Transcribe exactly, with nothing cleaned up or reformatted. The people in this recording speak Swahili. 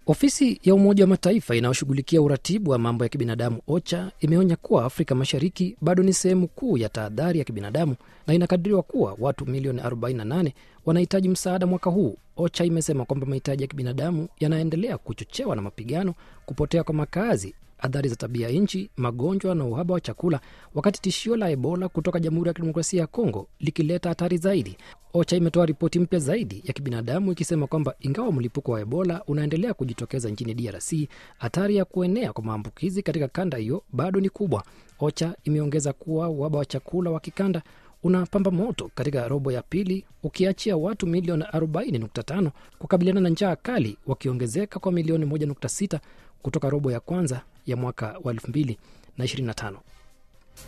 Ofisi ya Umoja wa Mataifa inayoshughulikia uratibu wa mambo ya kibinadamu OCHA imeonya kuwa Afrika Mashariki bado ni sehemu kuu ya tahadhari ya kibinadamu na inakadiriwa kuwa watu milioni arobaini na nane wanahitaji msaada mwaka huu. OCHA imesema kwamba mahitaji ya kibinadamu yanaendelea kuchochewa na mapigano, kupotea kwa makazi, athari za tabia nchi, magonjwa na uhaba wa chakula, wakati tishio la Ebola kutoka Jamhuri ya Kidemokrasia ya Kongo likileta hatari zaidi. OCHA imetoa ripoti mpya zaidi ya kibinadamu ikisema kwamba ingawa mlipuko wa Ebola unaendelea kujitokeza nchini D R C, hatari ya kuenea kwa maambukizi katika kanda hiyo bado ni kubwa. OCHA imeongeza kuwa uhaba wa chakula wa kikanda unapamba moto katika robo ya pili, ukiachia watu milioni arobaini nukta tano kukabiliana na njaa kali, wakiongezeka kwa milioni moja nukta sita kutoka robo ya kwanza ya mwaka wa elfu mbili ishirini na tano.